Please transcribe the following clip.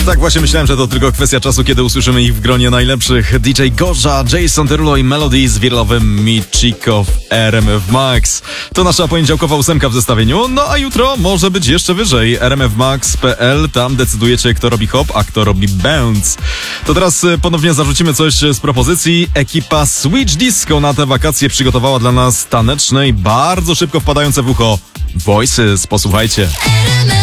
Tak właśnie myślałem, że to tylko kwestia czasu, kiedy usłyszymy ich w gronie najlepszych. DJ Gorza, Jason Derulo i Melody z wiralowym Michiko w RMF Max. To nasza poniedziałkowa 8 w zestawieniu, no a jutro może być jeszcze wyżej. rmfmax.pl, tam decydujecie, kto robi hop, a kto robi bounce. To teraz ponownie zarzucimy coś z propozycji. Ekipa Switch Disco na te wakacje przygotowała dla nas taneczne i bardzo szybko wpadające w ucho Voices. Posłuchajcie.